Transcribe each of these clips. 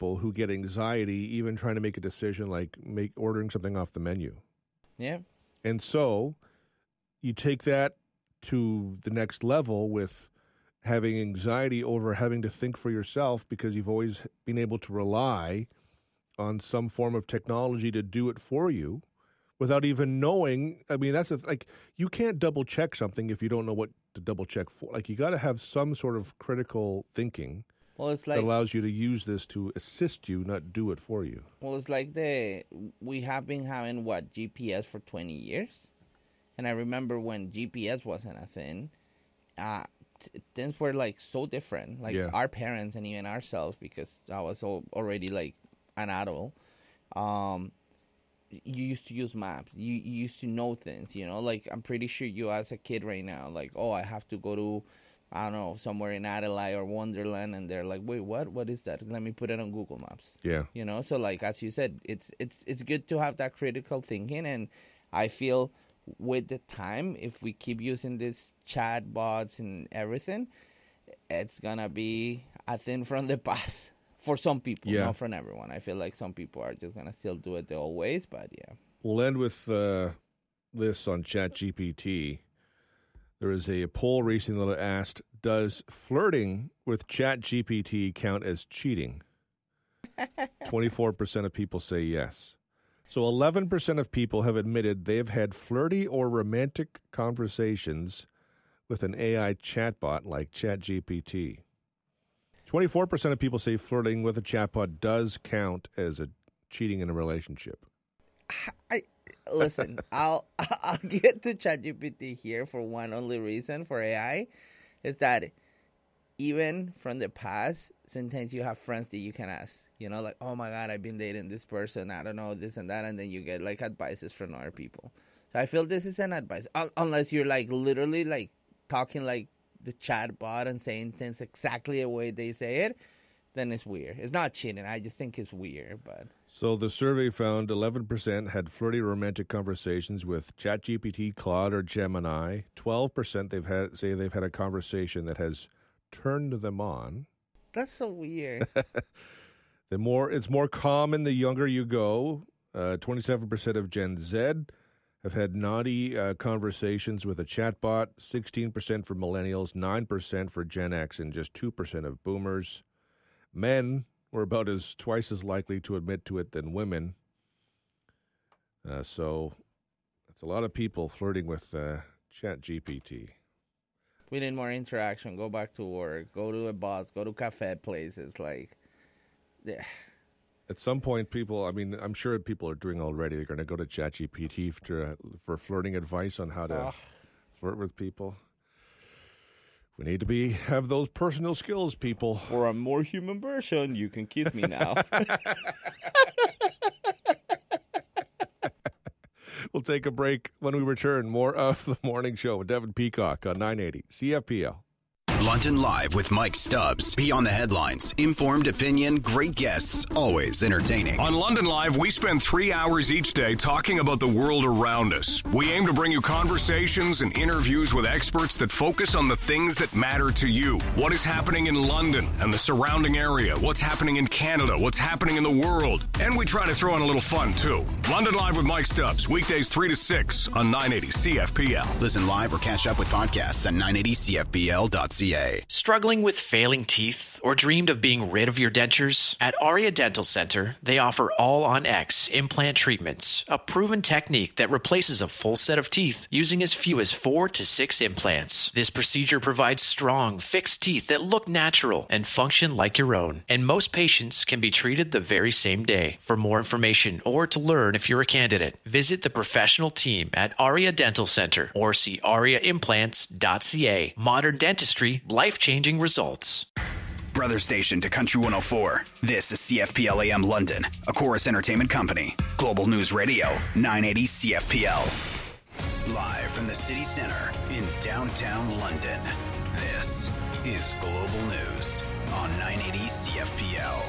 people who get anxiety even trying to make a decision like ordering something off the menu. Yeah. And so you take that to the next level with having anxiety over having to think for yourself because you've always been able to rely on some form of technology to do it for you without even knowing. I mean, you can't double check something if you don't know what to double check for. Like, you got to have some sort of critical thinking. Well, it's like that allows you to use this to assist you, not do it for you. Well, it's like we have been having GPS for 20 years, and I remember when GPS wasn't a thing. Things were like so different. Like our parents and even ourselves, because I was already like an adult. You used to use maps. You used to know things. Like I'm pretty sure you as a kid right now, like, oh, I have to go to, I don't know, somewhere in Adelaide or Wonderland, and they're like, wait, what? What is that? Let me put it on Google Maps. Yeah. So like as you said, it's good to have that critical thinking, and I feel with the time, if we keep using these chat bots and everything, it's gonna be a thing from the past for some people, not from everyone. I feel like some people are just gonna still do it the old ways, but yeah. We'll end with this on ChatGPT. There is a poll recently that asked, does flirting with ChatGPT count as cheating? 24% of people say yes. So 11% of people have admitted they've had flirty or romantic conversations with an AI chatbot like ChatGPT. 24% of people say flirting with a chatbot does count as a cheating in a relationship. Listen, I'll get to ChatGPT here for one only reason for AI, is that even from the past, sometimes you have friends that you can ask, like, oh my God, I've been dating this person, I don't know, this and that, and then you get like advices from other people. So I feel this is an advice, unless you're like literally like talking like the chat bot and saying things exactly the way they say it, then it's weird. It's not cheating. I just think it's weird. But so the survey found 11% had flirty romantic conversations with ChatGPT, Claude, or Gemini. 12% they've had a conversation that has turned them on. That's so weird. It's more common the younger you go. 27% of Gen Z have had naughty conversations with a chatbot. 16% for millennials, 9% for Gen X, and just 2% of boomers. Men were about twice as likely to admit to it than women. So that's a lot of people flirting with ChatGPT. We need more interaction. Go back to work. Go to a boss. Go to cafe places. Like, yeah. At some point, I'm sure people are doing already. They're going to go to ChatGPT for flirting advice on how to flirt with people. We need to have those personal skills, people. For a more human version, you can kiss me now. We'll take a break. When we return, more of The Morning Show with Devin Peacock on 980 CFPL. London Live with Mike Stubbs. Beyond the headlines. Informed opinion, great guests, always entertaining. On London Live, we spend 3 hours each day talking about the world around us. We aim to bring you conversations and interviews with experts that focus on the things that matter to you. What is happening in London and the surrounding area? What's happening in Canada? What's happening in the world? And we try to throw in a little fun, too. London Live with Mike Stubbs. Weekdays 3 to 6 on 980 CFPL. Listen live or catch up with podcasts at 980CFPL.ca. Struggling with failing teeth or dreamed of being rid of your dentures? At Aria Dental Center, they offer All-on-X implant treatments, a proven technique that replaces a full set of teeth using as few as 4 to 6 implants. This procedure provides strong, fixed teeth that look natural and function like your own, and most patients can be treated the very same day. For more information or to learn if you're a candidate, visit the professional team at Aria Dental Center or see ariaimplants.ca. Modern dentistry, life-changing results. Brother station to Country 104. This is CFPL AM London, a Chorus Entertainment Company. Global News Radio, 980 CFPL. Live from the city center in downtown London. This is Global News on 980 CFPL.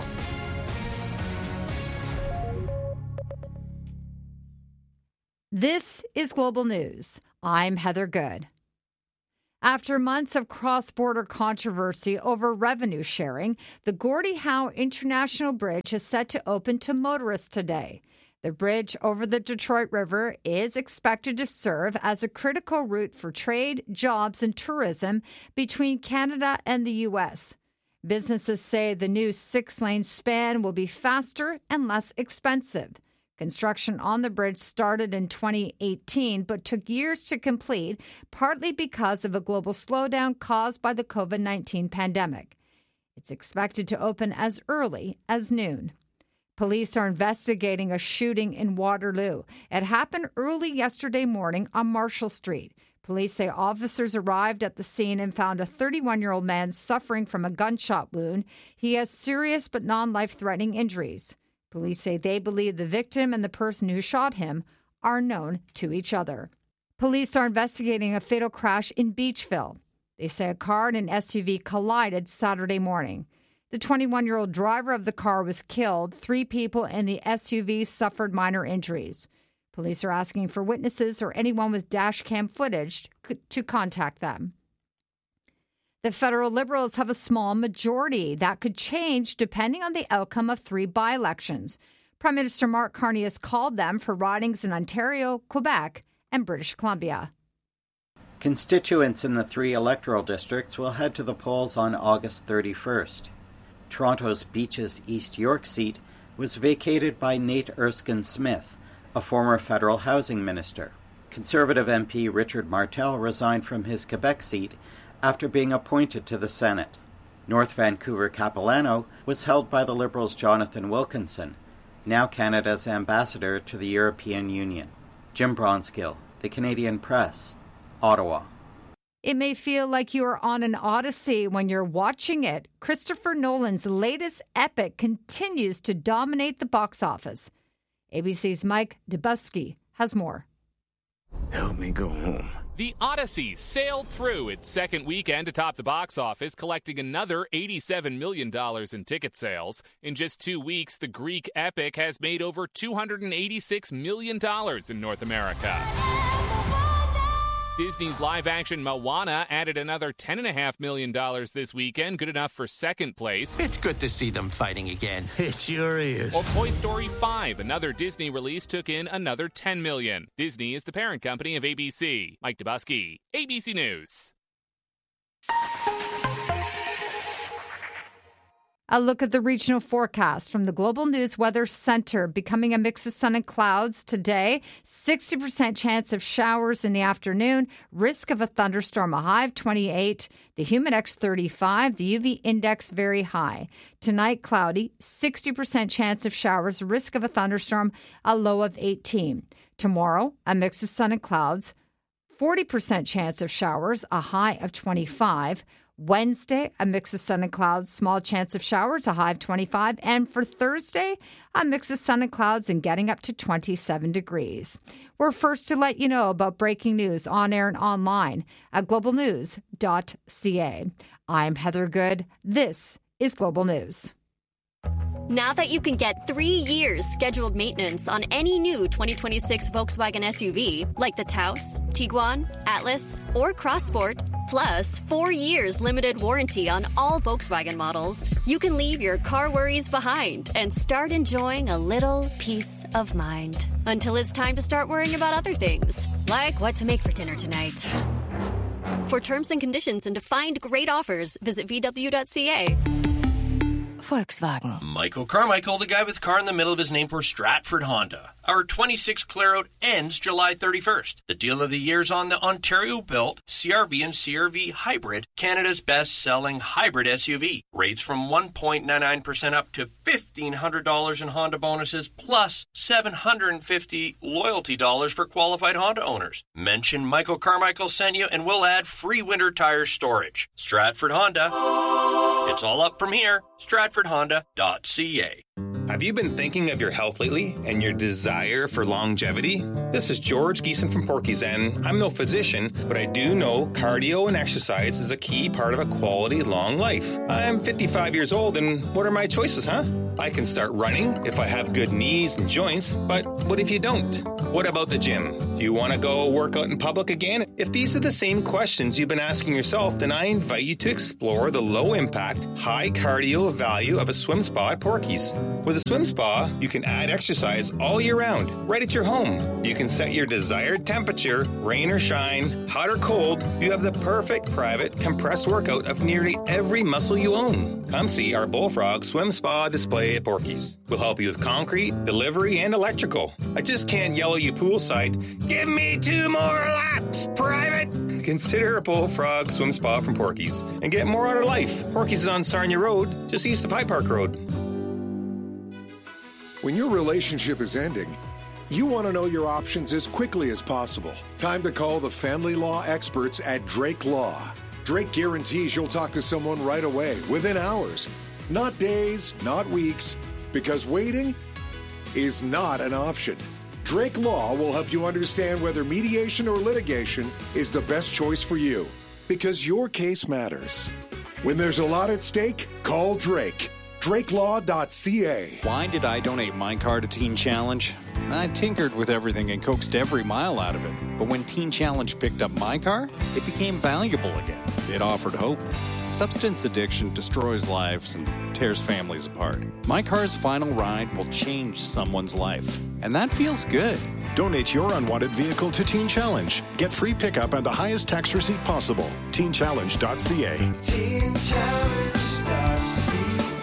This is Global News. I'm Heather Good. After months of cross-border controversy over revenue sharing, the Gordie Howe International Bridge is set to open to motorists today. The bridge over the Detroit River is expected to serve as a critical route for trade, jobs, and tourism between Canada and the U.S. Businesses say the new 6-lane span will be faster and less expensive. Construction on the bridge started in 2018 but took years to complete, partly because of a global slowdown caused by the COVID-19 pandemic. It's expected to open as early as noon. Police are investigating a shooting in Waterloo. It happened early yesterday morning on Marshall Street. Police say officers arrived at the scene and found a 31-year-old man suffering from a gunshot wound. He has serious but non-life-threatening injuries. Police say they believe the victim and the person who shot him are known to each other. Police are investigating a fatal crash in Beachville. They say a car and an SUV collided Saturday morning. The 21-year-old driver of the car was killed. 3 people in the SUV suffered minor injuries. Police are asking for witnesses or anyone with dash cam footage to contact them. The federal Liberals have a small majority that could change depending on the outcome of 3 by-elections. Prime Minister Mark Carney has called them for ridings in Ontario, Quebec, and British Columbia. Constituents in the 3 electoral districts will head to the polls on August 31st. Toronto's Beaches East York seat was vacated by Nate Erskine-Smith, a former federal housing minister. Conservative MP Richard Martel resigned from his Quebec seat after being appointed to the Senate. North Vancouver Capilano was held by the Liberals' Jonathan Wilkinson, now Canada's ambassador to the European Union. Jim Bronskill, The Canadian Press, Ottawa. It may feel like you are on an odyssey when you're watching it. Christopher Nolan's latest epic continues to dominate the box office. ABC's Mike Dubusky has more. Help me go home. The Odyssey sailed through its second weekend atop the box office, collecting another $87 million in ticket sales. In just 2 weeks, the Greek epic has made over $286 million in North America. Disney's live-action Moana added another $10.5 million this weekend, good enough for second place. It's good to see them fighting again. It sure is. While Toy Story 5, another Disney release, took in another $10 million. Disney is the parent company of ABC. Mike Dubusky, ABC News. A look at the regional forecast from the Global News Weather Center. Becoming a mix of sun and clouds today. 60% chance of showers in the afternoon. Risk of a thunderstorm, a high of 28. The Humidex 35. The UV index very high. Tonight, cloudy. 60% chance of showers. Risk of a thunderstorm, a low of 18. Tomorrow, a mix of sun and clouds. 40% chance of showers, a high of 25. Wednesday, a mix of sun and clouds, small chance of showers, a high of 25. And for Thursday, a mix of sun and clouds and getting up to 27 degrees. We're first to let you know about breaking news on air and online at globalnews.ca. I'm Heather Good. This is Global News. Now that you can get 3 years scheduled maintenance on any new 2026 Volkswagen SUV, like the Taos, Tiguan, Atlas, or Crossport, plus 4 years limited warranty on all Volkswagen models, you can leave your car worries behind and start enjoying a little peace of mind. Until it's time to start worrying about other things, like what to make for dinner tonight. For terms and conditions and to find great offers, visit VW.ca. Volkswagen. Michael Carmichael, the guy with car in the middle of his name for Stratford Honda. Our 26 clear out ends July 31st. The deal of the year's on the Ontario-built CR-V and CR-V Hybrid, Canada's best-selling hybrid SUV. Rates from 1.99% up to $1,500 in Honda bonuses, plus $750 loyalty dollars for qualified Honda owners. Mention Michael Carmichael sent you and we'll add free winter tire storage. Stratford Honda. It's all up from here. StratfordHonda.ca. Have you been thinking of your health lately and your desire for longevity? This is George Geeson from Porky's, and I'm no physician, but I do know cardio and exercise is a key part of a quality long life. I'm 55 years old, and what are my choices, huh? I can start running if I have good knees and joints, but what if you don't? What about the gym? Do you want to go work out in public again? If these are the same questions you've been asking yourself, then I invite you to explore the low-impact, high-cardio value of a swim spa at Porky's. With a swim spa, you can add exercise all year round, right at your home. You can set your desired temperature, rain or shine, hot or cold. You have the perfect private compressed workout of nearly every muscle you own. Come see our Bullfrog Swim Spa display at Porky's. We'll help you with concrete, delivery, and electrical. I just can't yell at you poolside, give me 2 more laps, private! Consider a Bullfrog Swim Spa from Porky's and get more out of life. Porky's is on Sarnia Road, just east of High Park Road. When your relationship is ending, you want to know your options as quickly as possible. Time to call the family law experts at Drake Law. Drake guarantees you'll talk to someone right away, within hours. Not days, not weeks, because waiting is not an option. Drake Law will help you understand whether mediation or litigation is the best choice for you, because your case matters. When there's a lot at stake, call Drake. DrakeLaw.ca. Why did I donate my car to Teen Challenge? I tinkered with everything and coaxed every mile out of it. But when Teen Challenge picked up my car, it became valuable again. It offered hope. Substance addiction destroys lives and tears families apart. My car's final ride will change someone's life. And that feels good. Donate your unwanted vehicle to Teen Challenge. Get free pickup and the highest tax receipt possible. TeenChallenge.ca. TeenChallenge.ca.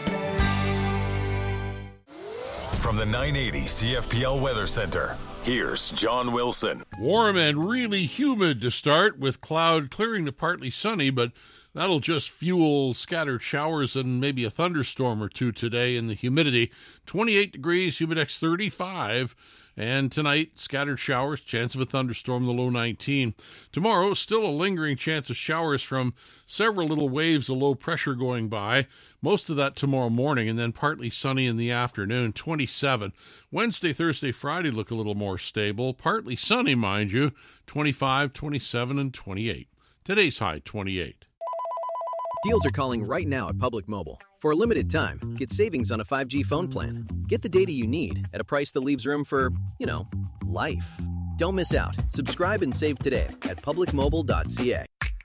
From the 980 CFPL Weather Center, here's John Wilson. Warm and really humid to start, with cloud clearing to partly sunny, but that'll just fuel scattered showers and maybe a thunderstorm or two today in the humidity. 28 degrees, humidex 35. And tonight, scattered showers, chance of a thunderstorm, the low 19. Tomorrow, still a lingering chance of showers from several little waves of low pressure going by. Most of that tomorrow morning, and then partly sunny in the afternoon, 27. Wednesday, Thursday, Friday look a little more stable. Partly sunny, mind you, 25, 27, and 28. Today's high, 28. Deals are calling right now at Public Mobile. For a limited time, get savings on a 5G phone plan. Get the data you need at a price that leaves room for, life. Don't miss out. Subscribe and save today at publicmobile.ca.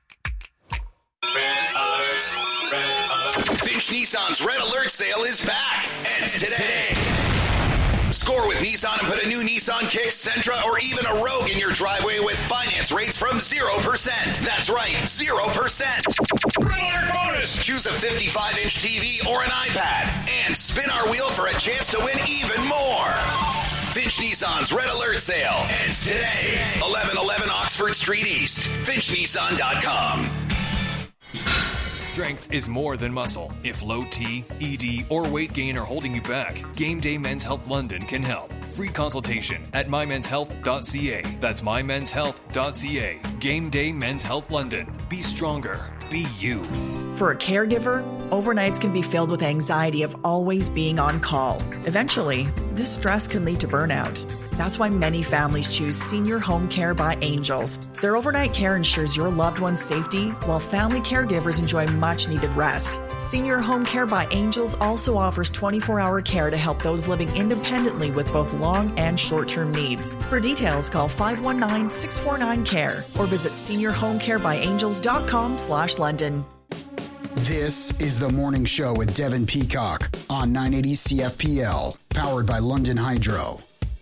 Finch Nissan's Red Alert sale is back. Ends today. Score with Nissan and put a new Nissan Kicks, Sentra, or even a Rogue in your driveway with finance rates from 0%. That's right, 0%. Red Alert bonus! Choose a 55-inch TV or an iPad and spin our wheel for a chance to win even more. Finch Nissan's Red Alert sale ends today. 1111 Oxford Street East. FinchNissan.com. Strength is more than muscle. If low T, ED, or weight gain are holding you back, Game Day Men's Health London can help. Free consultation at mymenshealth.ca. That's mymenshealth.ca. Game Day Men's Health London. Be stronger. Be you. For a caregiver, overnights can be filled with anxiety of always being on call. Eventually, this stress can lead to burnout. That's why many families choose Senior Home Care by Angels. Their overnight care ensures your loved one's safety, while family caregivers enjoy much-needed rest. Senior Home Care by Angels also offers 24-hour care to help those living independently with both long and short-term needs. For details, call 519-649-CARE or visit seniorhomecarebyangels.com/London. This is The Morning Show with Devin Peacock on 980 CFPL, powered by London Hydro.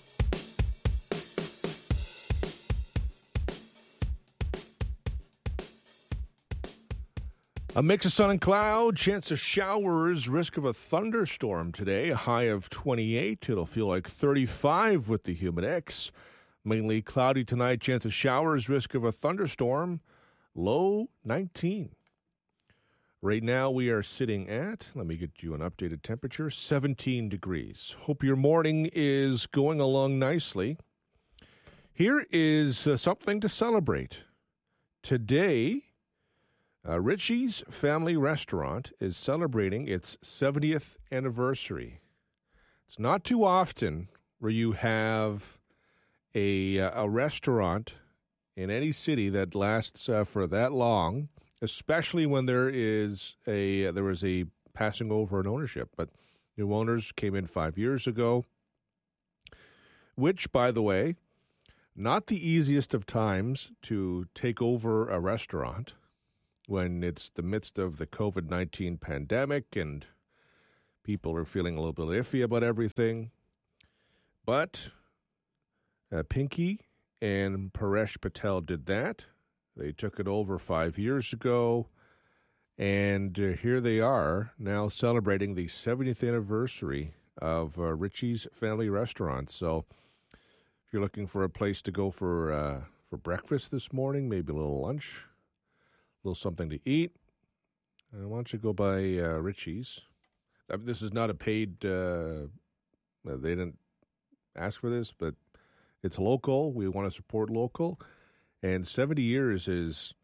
A mix of sun and cloud, chance of showers, risk of a thunderstorm today, a high of 28. It'll feel like 35 with the humidex. Mainly cloudy tonight, chance of showers, risk of a thunderstorm, low 19. Right now we are sitting at, let me get you an updated temperature, 17 degrees. Hope your morning is going along nicely. Here is something to celebrate. Today, Richie's Family Restaurant is celebrating its 70th anniversary. It's not too often where you have a restaurant in any city that lasts for that long, especially when there was a passing over in ownership. But new owners came in 5 years ago, which, by the way, not the easiest of times to take over a restaurant when it's the midst of the COVID-19 pandemic and people are feeling a little bit iffy about everything. But Pinky and Paresh Patel did that. They took it over 5 years ago, and here they are now celebrating the 70th anniversary of Richie's Family Restaurant. So if you're looking for a place to go for breakfast this morning, maybe a little lunch, a little something to eat, why don't you go by Richie's? This is not a paid, they didn't ask for this, but it's local. We want to support local. And 70 years is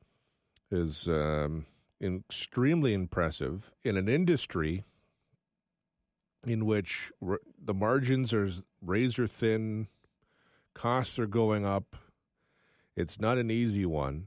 extremely impressive in an industry in which the margins are razor thin, costs are going up. It's not an easy one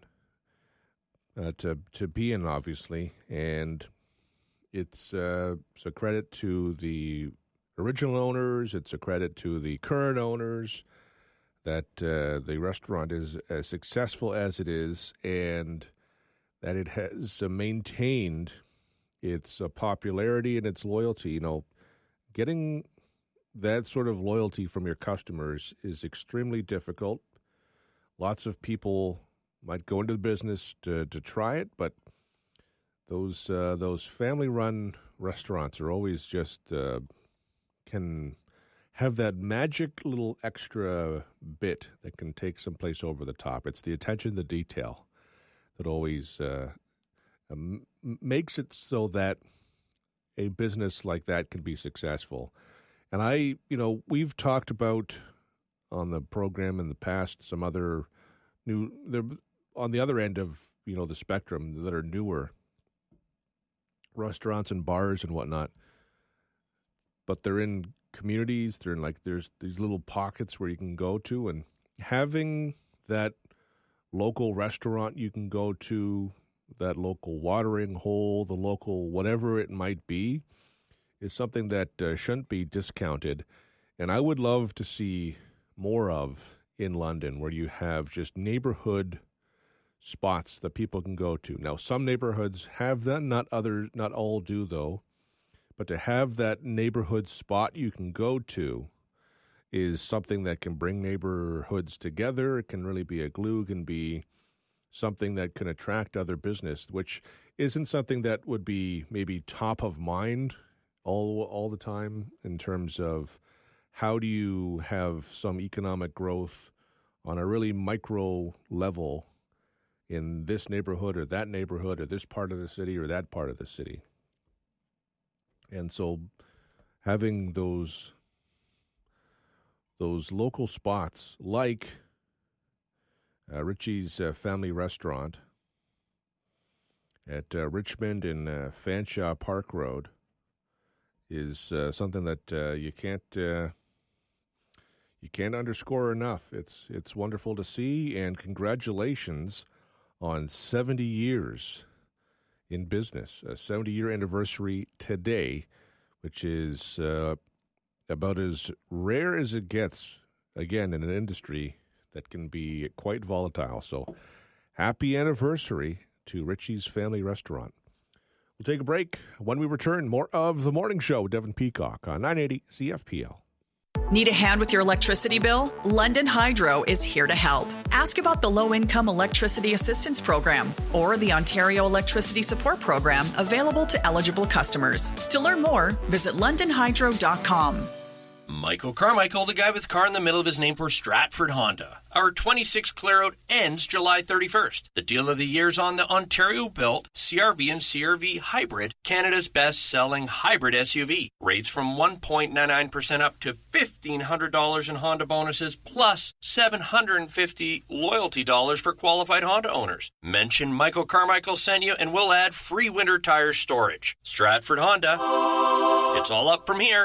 to be in, obviously, and it's a credit to the original owners. It's a credit to the current owners that the restaurant is as successful as it is, and that it has maintained its popularity and its loyalty. You know, getting that sort of loyalty from your customers is extremely difficult. Lots of people might go into the business to try it, but those family-run restaurants are always just can have that magic little extra bit that can take someplace over the top. It's the attention to detail that always makes it so that a business like that can be successful. And we've talked about on the program in the past some other on the other end of, the spectrum that are newer restaurants and bars and whatnot. But they're in communities, there's these little pockets where you can go to, and having that local restaurant you can go to, that local watering hole, the local whatever it might be, is something that shouldn't be discounted. And I would love to see more of in London, where you have just neighborhood spots that people can go to. Now, some neighborhoods have them, not all do though. But to have that neighborhood spot you can go to is something that can bring neighborhoods together. It can really be a glue, can be something that can attract other business, which isn't something that would be maybe top of mind all the time in terms of how do you have some economic growth on a really micro level in this neighborhood or that neighborhood or this part of the city or that part of the city. And so having those local spots like Richie's Family Restaurant at Richmond and Fanshawe Park Road is something that you can't underscore enough. It's wonderful to see, and congratulations on 70 years in business, a 70-year anniversary today, which is about as rare as it gets, again, in an industry that can be quite volatile. So happy anniversary to Richie's Family Restaurant. We'll take a break. When we return, more of The Morning Show, Devin Peacock on 980 CFPL. Need a hand with your electricity bill? London Hydro is here to help. Ask about the Low-Income Electricity Assistance Program or the Ontario Electricity Support Program available to eligible customers. To learn more, visit londonhydro.com. Michael Carmichael, the guy with car in the middle of his name for Stratford Honda. Our 26 Claro ends July 31st. The deal of the year is on the Ontario-built CR-V and CR-V Hybrid, Canada's best-selling hybrid SUV. Rates from 1.99% up to $1,500 in Honda bonuses, plus $750 loyalty dollars for qualified Honda owners. Mention Michael Carmichael sent you, and we'll add free winter tire storage. Stratford Honda. It's all up from here.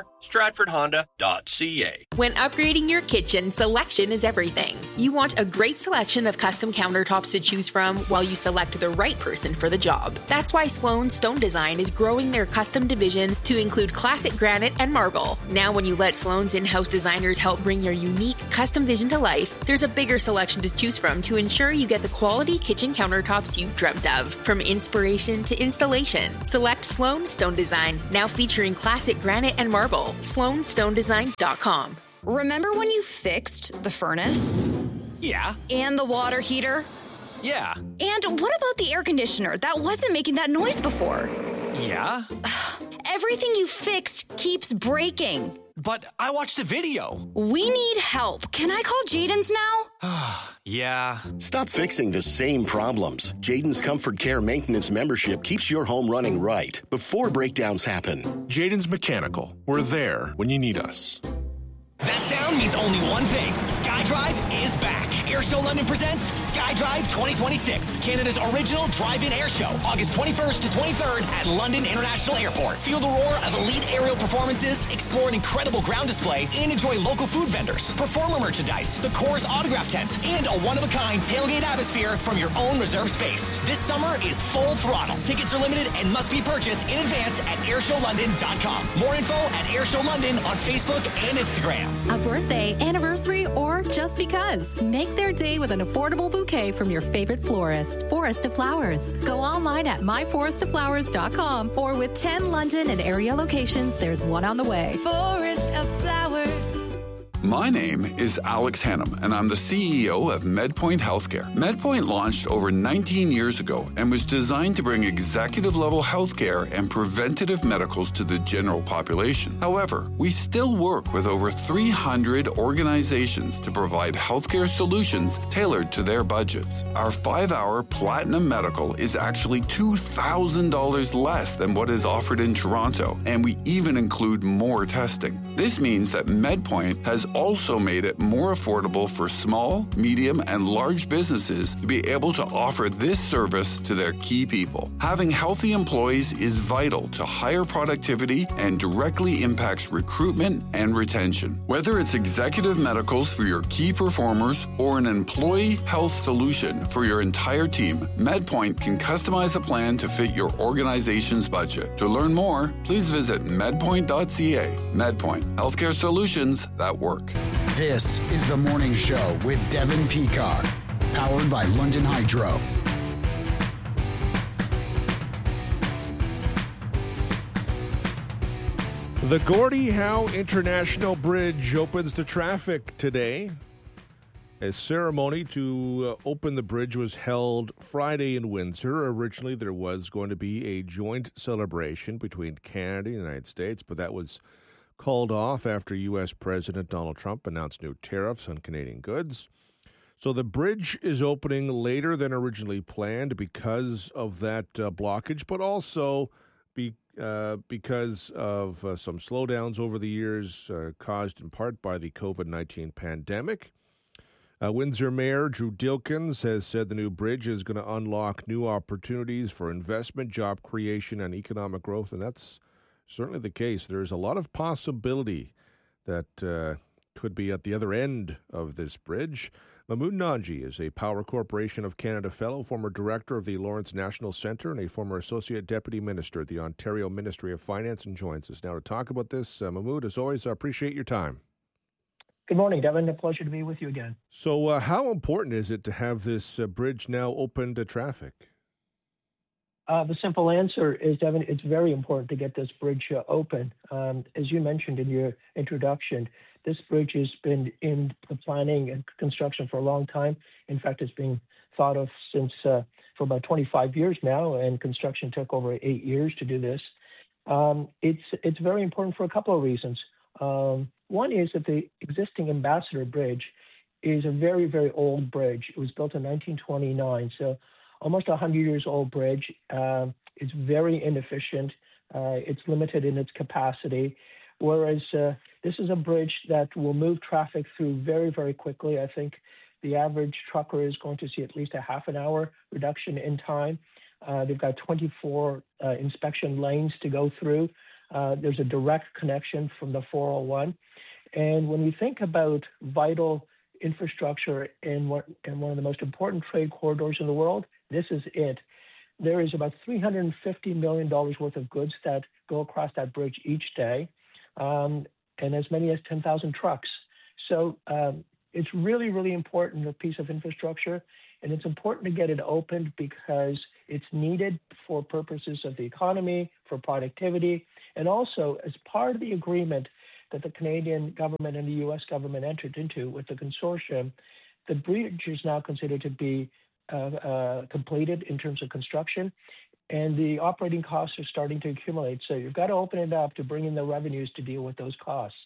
StratfordHonda.ca. When upgrading your kitchen, selection is everything. You want a great selection of custom countertops to choose from while you select the right person for the job. That's why Sloan Stone Design is growing their custom division to include classic granite and marble. Now when you let Sloan's in-house designers help bring your unique custom vision to life, there's a bigger selection to choose from to ensure you get the quality kitchen countertops you've dreamt of. From inspiration to installation, select Sloan Stone Design, now featuring classic granite and marble. SloanStoneDesign.com. Remember when you fixed the furnace? Yeah. And the water heater? Yeah. And what about the air conditioner that wasn't making that noise before? Yeah. Everything you fixed keeps breaking. But I watched the video. We need help. Can I call Jaden's now? Yeah. Stop fixing the same problems. Jaden's Comfort Care Maintenance membership keeps your home running right before breakdowns happen. Jaden's Mechanical. We're there when you need us. That sound means only one thing. SkyDrive is back. Airshow London presents SkyDrive 2026, Canada's original drive-in air show, August 21st to 23rd at London International Airport. Feel the roar of elite aerial performances, explore an incredible ground display, and enjoy local food vendors, performer merchandise, the Chorus autograph tent, and a one-of-a-kind tailgate atmosphere from your own reserved space. This summer is full throttle. Tickets are limited and must be purchased in advance at airshowlondon.com. More info at Airshow London on Facebook and Instagram. A birthday, anniversary, or just because. Make their day with an affordable bouquet from your favorite florist. Forest of Flowers. Go online at myforestoflowers.com, or with 10 London and area locations, there's one on the way. Forest of Flowers. My name is Alex Hannum, and I'm the CEO of MedPoint Healthcare. MedPoint launched over 19 years ago and was designed to bring executive-level healthcare and preventative medicals to the general population. However, we still work with over 300 organizations to provide healthcare solutions tailored to their budgets. Our 5-hour Platinum Medical is actually $2,000 less than what is offered in Toronto, and we even include more testing. This means that MedPoint has also made it more affordable for small, medium, and large businesses to be able to offer this service to their key people. Having healthy employees is vital to higher productivity and directly impacts recruitment and retention. Whether it's executive medicals for your key performers or an employee health solution for your entire team, MedPoint can customize a plan to fit your organization's budget. To learn more, please visit medpoint.ca. MedPoint, healthcare solutions that work. This is The Morning Show with Devin Peacock, powered by London Hydro. The Gordie Howe International Bridge opens to traffic today. A ceremony to open the bridge was held Friday in Windsor. Originally, there was going to be a joint celebration between Canada and the United States, but that was called off after U.S. President Donald Trump announced new tariffs on Canadian goods. So the bridge is opening later than originally planned because of that blockage, but also because of some slowdowns over the years caused in part by the COVID-19 pandemic. Windsor Mayor Drew Dilkens has said the new bridge is going to unlock new opportunities for investment, job creation, and economic growth, and that's certainly the case. There's a lot of possibility that could be at the other end of this bridge. Mahmood Nanji is a Power Corporation of Canada Fellow, former Director of the Lawrence National Centre, and a former Associate Deputy Minister at the Ontario Ministry of Finance, and joins us now to talk about this. Mahmood, as always, I appreciate your time. Good morning, Devin. A pleasure to be with you again. So how important is it to have this bridge now open to traffic? The simple answer is, Devin, it's very important to get this bridge open. As you mentioned in your introduction, this bridge has been in the planning and construction for a long time. In fact, it's been thought of since for about 25 years now, and construction took over 8 years to do this. It's very important for a couple of reasons. One is that the existing Ambassador Bridge is a very, very old bridge. It was built in 1929, so almost 100 years old bridge. It's very inefficient. It's limited in its capacity, whereas this is a bridge that will move traffic through very, very quickly. I think the average trucker is going to see at least a half an hour reduction in time. They've got 24 inspection lanes to go through. There's a direct connection from the 401. And when we think about vital infrastructure in one of the most important trade corridors in the world, this is it. There is about $350 million worth of goods that go across that bridge each day, and as many as 10,000 trucks. So it's really, really important, a piece of infrastructure, and it's important to get it opened because it's needed for purposes of the economy, for productivity, and also as part of the agreement that the Canadian government and the U.S. government entered into with the consortium. The bridge is now considered to be completed in terms of construction, and the operating costs are starting to accumulate. So you've got to open it up to bring in the revenues to deal with those costs.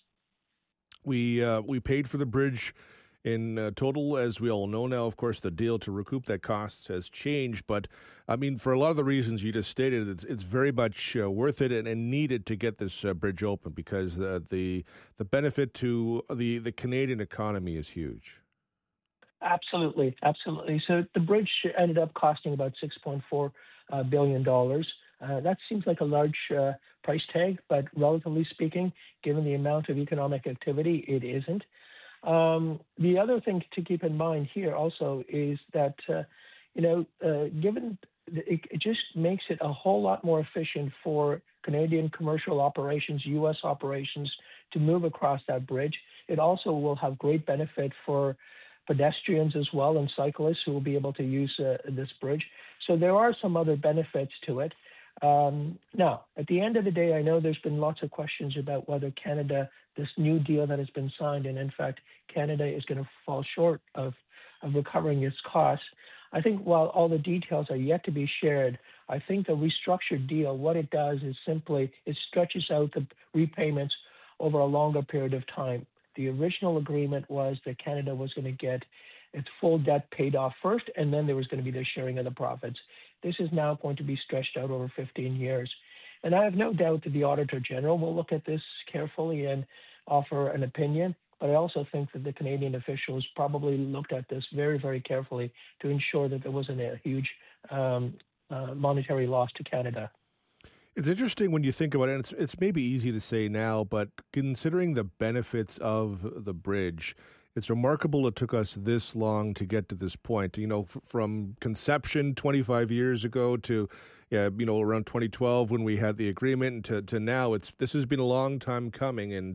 We paid for the bridge in total, as we all know now. Of course, the deal to recoup that cost has changed, but I mean, for a lot of the reasons you just stated, it's very much worth it and needed to get this bridge open because the benefit to the Canadian economy is huge. Absolutely, absolutely. So the bridge ended up costing about $6.4 billion. That seems like a large price tag, but relatively speaking, given the amount of economic activity, it isn't. The other thing to keep in mind here also is that, given it just makes it a whole lot more efficient for Canadian commercial operations, U.S. operations to move across that bridge. It also will have great benefit for pedestrians as well and cyclists who will be able to use this bridge. So there are some other benefits to it. Now, at the end of the day, I know there's been lots of questions about whether Canada, this new deal that has been signed, and in fact, Canada is going to fall short of recovering its costs. I think while all the details are yet to be shared, I think the restructured deal, what it does is simply it stretches out the repayments over a longer period of time. The original agreement was that Canada was going to get its full debt paid off first, and then there was going to be the sharing of the profits. This is now going to be stretched out over 15 years. And I have no doubt that the Auditor General will look at this carefully and offer an opinion. But I also think that the Canadian officials probably looked at this very, very carefully to ensure that there wasn't a huge monetary loss to Canada. It's interesting when you think about it, and it's maybe easy to say now, but considering the benefits of the bridge, it's remarkable it took us this long to get to this point. You know, from conception 25 years ago to, around 2012 when we had the agreement, to now, this has been a long time coming, and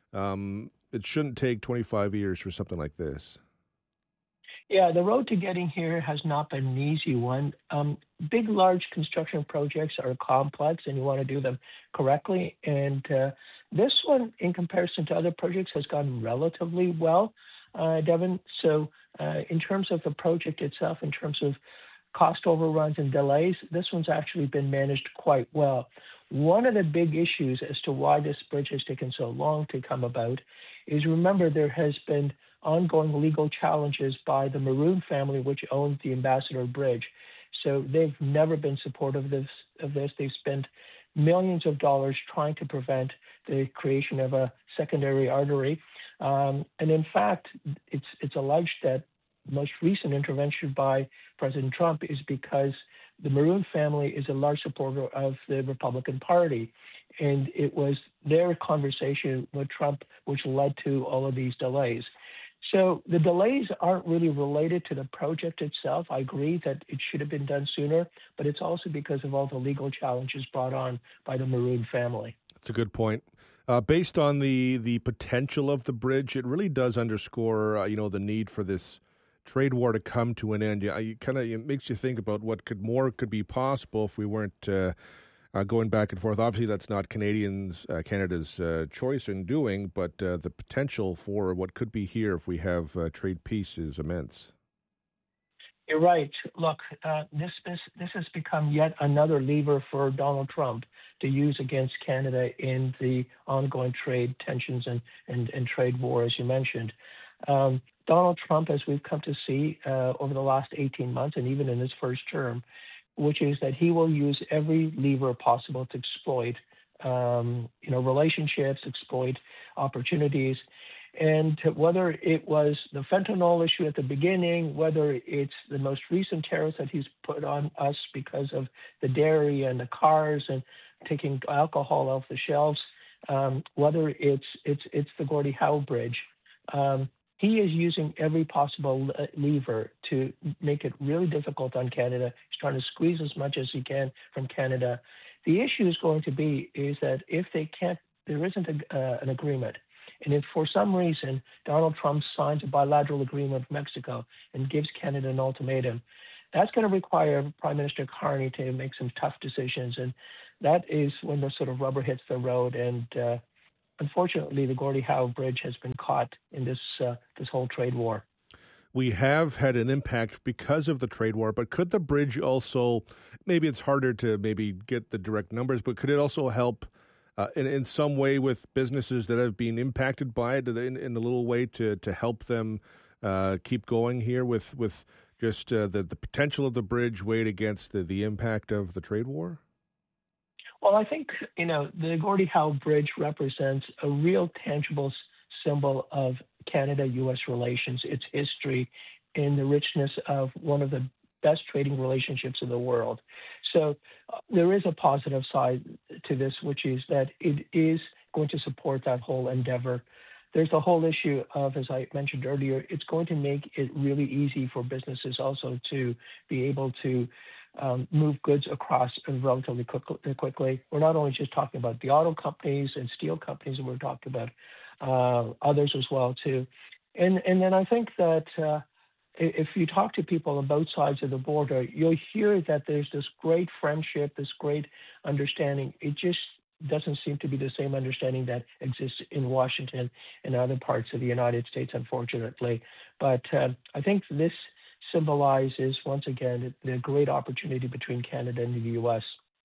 it shouldn't take 25 years for something like this. Yeah, the road to getting here has not been an easy one. Big, large construction projects are complex, and you want to do them correctly. And this one, in comparison to other projects, has gone relatively well, Devin. So in terms of the project itself, in terms of cost overruns and delays, this one's actually been managed quite well. One of the big issues as to why this bridge has taken so long to come about is, remember, there has been ongoing legal challenges by the Maroon family, which owns the Ambassador Bridge. So they've never been supportive of this. They've spent millions of dollars trying to prevent the creation of a secondary artery. And in fact, it's alleged that the most recent intervention by President Trump is because the Maroon family is a large supporter of the Republican Party. And it was their conversation with Trump which led to all of these delays. So the delays aren't really related to the project itself. I agree that it should have been done sooner, but it's also because of all the legal challenges brought on by the Maroon family. That's a good point. Based on the potential of the bridge, it really does underscore, the need for this trade war to come to an end. It makes you think about what could be possible if we weren't going back and forth. Obviously, that's not Canada's choice in doing, but the potential for what could be here if we have trade peace is immense. You're right. Look, this has become yet another lever for Donald Trump to use against Canada in the ongoing trade tensions and trade war, as you mentioned. Donald Trump, as we've come to see over the last 18 months and even in his first term, which is that he will use every lever possible to exploit relationships, exploit opportunities. And whether it was the fentanyl issue at the beginning, whether it's the most recent tariffs that he's put on us because of the dairy and the cars and taking alcohol off the shelves, whether it's the Gordie Howe Bridge, he is using every possible lever to make it really difficult on Canada. He's trying to squeeze as much as he can from Canada. The issue is going to be is that if they can't, there isn't an agreement. And if for some reason Donald Trump signs a bilateral agreement with Mexico and gives Canada an ultimatum, that's going to require Prime Minister Carney to make some tough decisions. And that is when the sort of rubber hits the road. And unfortunately, the Gordie Howe Bridge has been caught in this whole trade war. We have had an impact because of the trade war, but could the bridge also, maybe it's harder to maybe get the direct numbers, but could it also help in some way with businesses that have been impacted by it in a little way to help them keep going here with just the potential of the bridge weighed against the impact of the trade war? Well, I think, the Gordie Howe Bridge represents a real tangible symbol of Canada-U.S. relations, its history, and the richness of one of the best trading relationships in the world. So there is a positive side to this, which is that it is going to support that whole endeavor. There's the whole issue of, as I mentioned earlier, it's going to make it really easy for businesses also to be able to move goods across relatively quickly. We're not only just talking about the auto companies and steel companies, we're talking about others as well too. And then I think that if you talk to people on both sides of the border, you'll hear that there's this great friendship, this great understanding. It just doesn't seem to be the same understanding that exists in Washington and other parts of the United States, unfortunately. But I think this symbolizes, once again, the great opportunity between Canada and the U.S.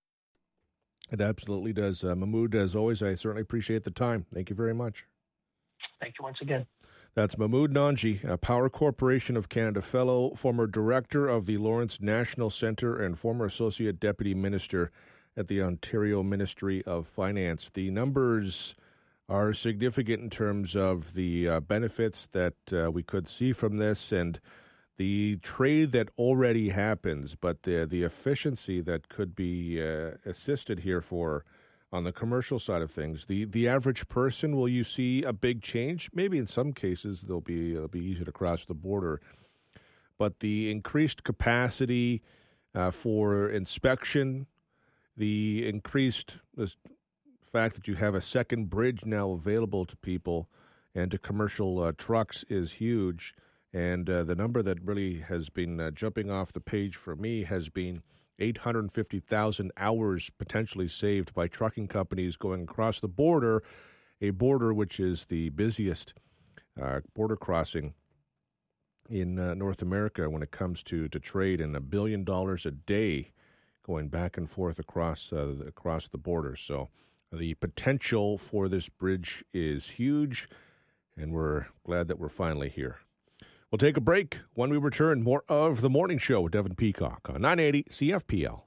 It absolutely does. Mahmoud, as always, I certainly appreciate the time. Thank you very much. Thank you once again. That's Mahmoud Nanji, a Power Corporation of Canada Fellow, former Director of the Lawrence National Centre and former Associate Deputy Minister at the Ontario Ministry of Finance. The numbers are significant in terms of the benefits that we could see from this and the trade that already happens, but the efficiency that could be assisted here for on the commercial side of things. The average person, will you see a big change? Maybe in some cases it'll be easier to cross the border, but the increased capacity for inspection, the increased fact that you have a second bridge now available to people and to commercial trucks is huge. And the number that really has been jumping off the page for me has been 850,000 hours potentially saved by trucking companies going across the border, a border which is the busiest border crossing in North America when it comes to trade, and $1 billion a day going back and forth across the border. So the potential for this bridge is huge, and we're glad that we're finally here. We'll take a break. When we return, more of The Morning Show with Devin Peacock on 980 CFPL.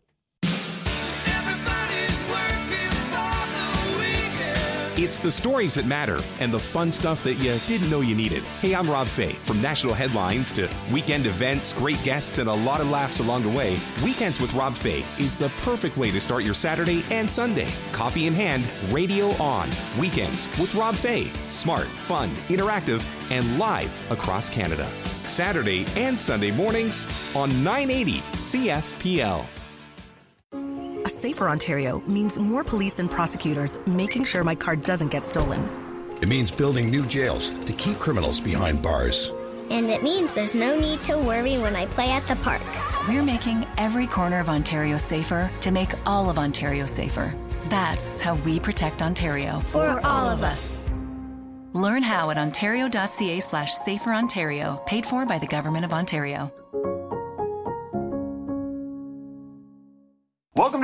It's the stories that matter and the fun stuff that you didn't know you needed. Hey, I'm Rob Fay. From national headlines to weekend events, great guests, and a lot of laughs along the way, Weekends with Rob Fay is the perfect way to start your Saturday and Sunday. Coffee in hand, radio on. Weekends with Rob Fay. Smart, fun, interactive, and live across Canada. Saturday and Sunday mornings on 980 CFPL. A safer Ontario means more police and prosecutors making sure my car doesn't get stolen. It means building new jails to keep criminals behind bars. And it means there's no need to worry when I play at the park. We're making every corner of Ontario safer to make all of Ontario safer. That's how we protect Ontario. For all of us. Learn how at ontario.ca/saferontario, paid for by the Government of Ontario.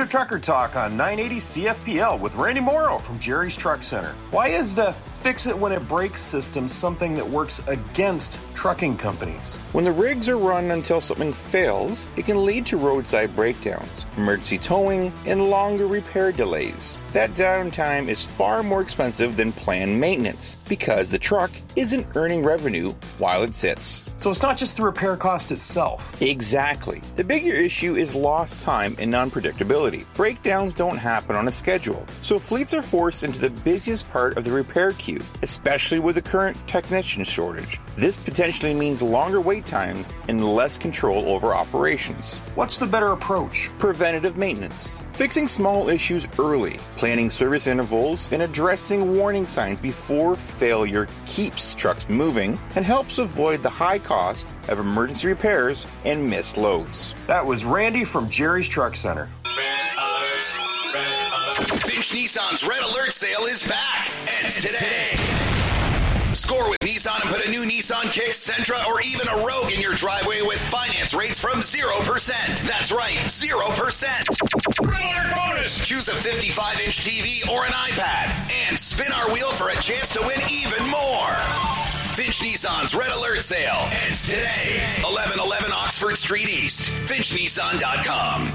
Trucker Talk on 980 CFPL with Randy Morrow from Jerry's Truck Center. Why is the fix it when it breaks system something that works against trucking companies? When the rigs are run until something fails, it can lead to roadside breakdowns, emergency towing, and longer repair delays. That downtime is far more expensive than planned maintenance because the truck isn't earning revenue while it sits. So it's not just the repair cost itself. Exactly. The bigger issue is lost time and unpredictability. Breakdowns don't happen on a schedule, so fleets are forced into the busiest part of the repair queue, especially with the current technician shortage. This potentially means longer wait times and less control over operations. What's the better approach? Preventative maintenance. Fixing small issues early, planning service intervals, and addressing warning signs before failure keeps trucks moving and helps avoid the high cost of emergency repairs and missed loads. That was Randy from Jerry's Truck Center. Finch Nissan's Red Alert sale is back. Ends today. Score with Nissan and put a new Nissan Kicks, Sentra, or even a Rogue in your driveway with finance rates from 0%. That's right, 0%. Red Alert bonus! Choose a 55-inch TV or an iPad and spin our wheel for a chance to win even more. Finch Nissan's Red Alert sale ends today. 1111 Oxford Street East. FinchNissan.com.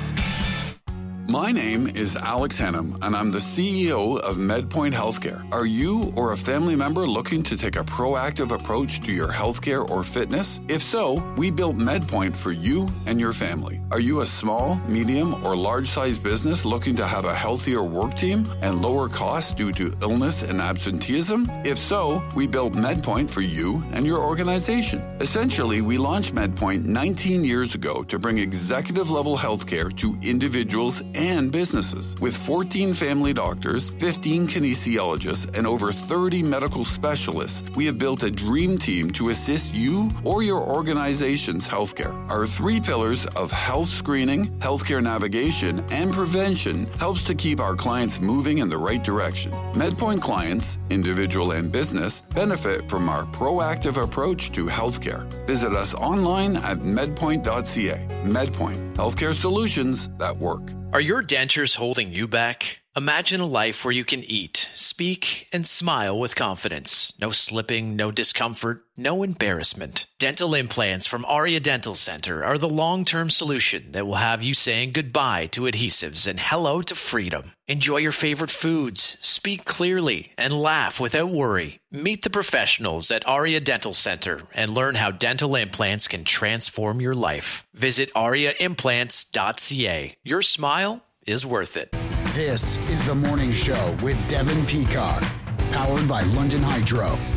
My name is Alex Hennum, and I'm the CEO of MedPoint Healthcare. Are you or a family member looking to take a proactive approach to your healthcare or fitness? If so, we built MedPoint for you and your family. Are you a small, medium, or large-sized business looking to have a healthier work team and lower costs due to illness and absenteeism? If so, we built MedPoint for you and your organization. Essentially, we launched MedPoint 19 years ago to bring executive-level healthcare to individuals and businesses. With 14 family doctors, 15 kinesiologists, and over 30 medical specialists, we have built a dream team to assist you or your organization's healthcare. Our 3 pillars of health screening, healthcare navigation, and prevention helps to keep our clients moving in the right direction. MedPoint clients, individual and business, benefit from our proactive approach to healthcare. Visit us online at medpoint.ca. MedPoint, healthcare solutions that work. Are your dentures holding you back? Imagine a life where you can eat, speak, and smile with confidence. No slipping, no discomfort, no embarrassment. Dental implants from Aria Dental Center are the long-term solution that will have you saying goodbye to adhesives and hello to freedom. Enjoy your favorite foods, speak clearly, and laugh without worry. Meet the professionals at Aria Dental Center and learn how dental implants can transform your life. Visit ariaimplants.ca. Your smile is worth it. This is The Morning Show with Devin Peacock, powered by London Hydro.